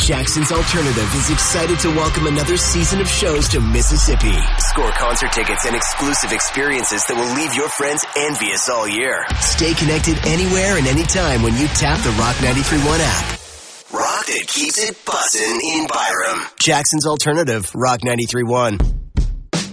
Jackson's Alternative is excited to welcome another season of shows to Mississippi. Score concert tickets and exclusive experiences that will leave your friends envious all year. Stay connected anywhere and anytime when you tap the Rock 93.1 app. Rock that keeps it bussin' in Byram. Jackson's Alternative, Rock 93.1.